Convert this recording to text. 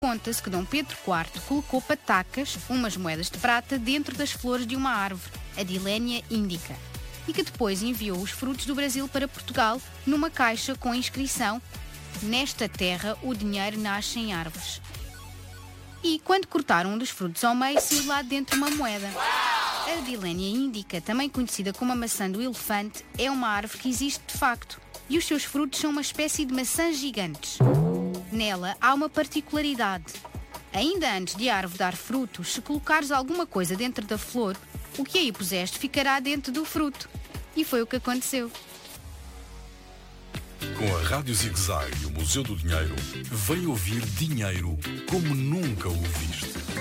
Conta-se que Dom Pedro IV colocou patacas, umas moedas de prata, dentro das flores de uma árvore, a Dilenia indica, e que depois enviou os frutos do Brasil para Portugal numa caixa com a inscrição: "Nesta terra o dinheiro nasce em árvores". E quando cortaram um dos frutos ao meio, saiu lá dentro uma moeda. A Dilenia indica, também conhecida como a maçã do elefante, é uma árvore que existe de facto, e os seus frutos são uma espécie de maçãs gigantes. Nela há uma particularidade. Ainda antes de a árvore dar frutos, se colocares alguma coisa dentro da flor, o que aí puseste ficará dentro do fruto. E foi o que aconteceu. Com a Rádio Zig-Zag e o Museu do Dinheiro, vem ouvir dinheiro como nunca o viste.